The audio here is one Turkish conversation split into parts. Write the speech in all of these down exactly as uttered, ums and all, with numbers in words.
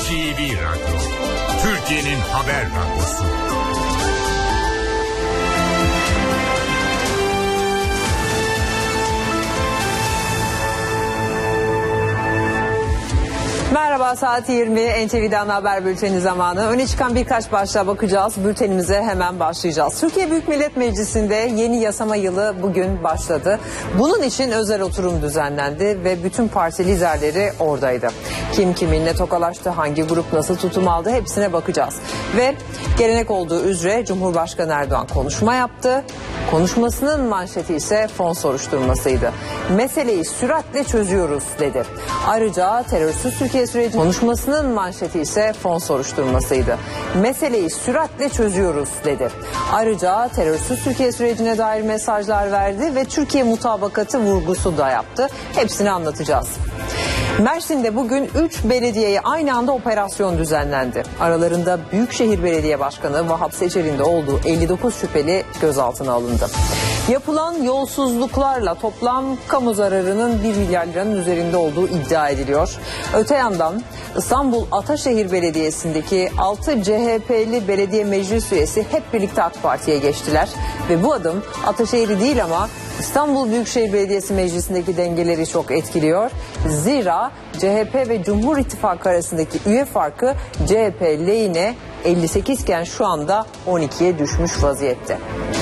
T V Radyo, Türkiye'nin haber radyosu. Merhaba, saat yirmi, N T V'den haber bülteni zamanı. Öne çıkan birkaç başlığa bakacağız. Bültenimize hemen başlayacağız. Türkiye Büyük Millet Meclisi'nde yeni yasama yılı bugün başladı. Bunun için özel oturum düzenlendi ve bütün parti liderleri oradaydı. Kim kiminle tokalaştı, hangi grup nasıl tutum aldı, hepsine bakacağız. Ve gelenek olduğu üzere Cumhurbaşkanı Erdoğan konuşma yaptı. Konuşmasının manşeti ise fon soruşturmasıydı. Meseleyi süratle çözüyoruz dedi. Ayrıca terörsüz Türkiye süreci konuşmasının manşeti ise fon soruşturmasıydı. Meseleyi süratle çözüyoruz dedi. Ayrıca terörsüz Türkiye sürecine dair mesajlar verdi ve Türkiye mutabakatı vurgusu da yaptı. Hepsini anlatacağız. Mersin'de bugün üç belediyeye aynı anda operasyon düzenlendi. Aralarında Büyükşehir Belediye Başkanı Vahap Seçer'in de olduğu elli dokuz şüpheli gözaltına alındı. Yapılan yolsuzluklarla toplam kamu zararının bir milyar liranın üzerinde olduğu iddia ediliyor. Öte yandan İstanbul Ataşehir Belediyesi'ndeki altı C H P'li belediye meclis üyesi hep birlikte AK Parti'ye geçtiler. Ve bu adım Ataşehir'i değil ama İstanbul Büyükşehir Belediyesi Meclisi'ndeki dengeleri çok etkiliyor. Zira C H P ve Cumhur İttifakı arasındaki üye farkı C H P lehine elli sekiz iken şu anda on ikiye düşmüş vaziyette.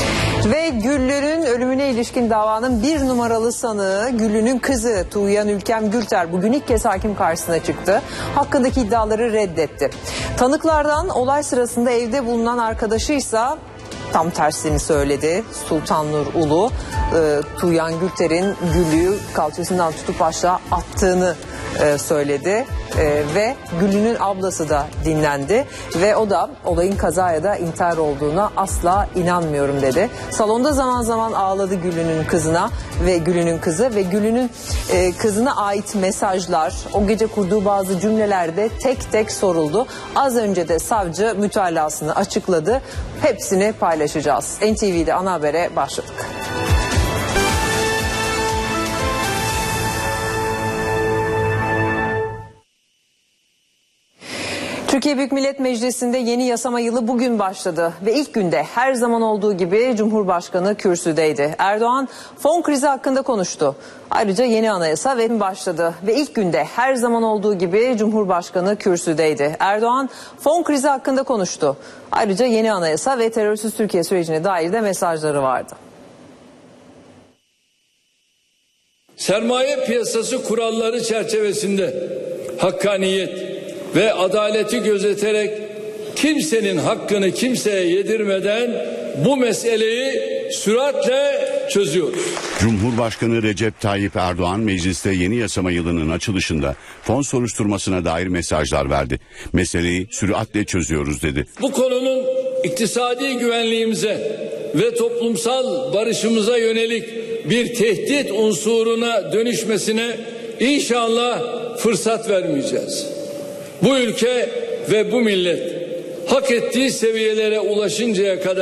Ve Güllü'nün ölümüne ilişkin davanın bir numaralı sanığı Güllü'nün kızı Tuğyan Ülkem Gülter bugün ilk kez hakim karşısına çıktı. Hakkındaki iddiaları reddetti. Tanıklardan olay sırasında evde bulunan arkadaşıysa tam tersini söyledi. Sultan Nur Ulu, e, Tuğyan Gülter'in Güllü'yü kalçasından tutup aşağı attığını e, söyledi. E, ve Güllü'nün ablası da dinlendi. Ve o da olayın kaza ya da intihar olduğuna asla inanmıyorum dedi. Salonda zaman zaman ağladı Güllü'nün kızına ve Güllü'nün kızı ve Güllü'nün e, kızına ait mesajlar, o gece kurduğu bazı cümlelerde tek tek soruldu. Az önce de savcı mütalasını açıkladı. Hepsini paylaşacağız. N T V'de ana habere başladık. Türkiye Büyük Millet Meclisi'nde yeni yasama yılı bugün başladı ve ilk günde her zaman olduğu gibi Cumhurbaşkanı kürsüdeydi. Erdoğan fon krizi hakkında konuştu. Ayrıca yeni anayasa ve başladı ve ilk günde her zaman olduğu gibi Cumhurbaşkanı kürsüdeydi. Erdoğan fon krizi hakkında konuştu. Ayrıca yeni anayasa ve terörsüz Türkiye sürecine dair de mesajları vardı. Sermaye piyasası kuralları çerçevesinde hakkaniyet ve adaleti gözeterek kimsenin hakkını kimseye yedirmeden bu meseleyi süratle çözüyoruz. Cumhurbaşkanı Recep Tayyip Erdoğan mecliste yeni yasama yılının açılışında fon soruşturmasına dair mesajlar verdi. Meseleyi süratle çözüyoruz dedi. Bu konunun iktisadi güvenliğimize ve toplumsal barışımıza yönelik bir tehdit unsuruna dönüşmesine inşallah fırsat vermeyeceğiz. Bu ülke ve bu millet hak ettiği seviyelere ulaşıncaya kadar